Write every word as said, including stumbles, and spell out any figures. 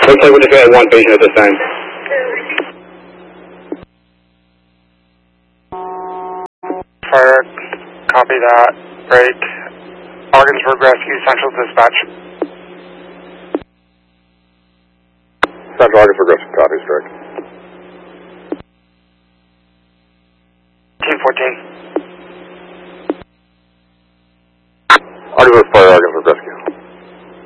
Looks like we're just at one patient at this time. Fire, copy that. Break. Ogdensburg Rescue, Central Dispatch. Central Ogdensburg Rescue, copy, strike. Team fourteen.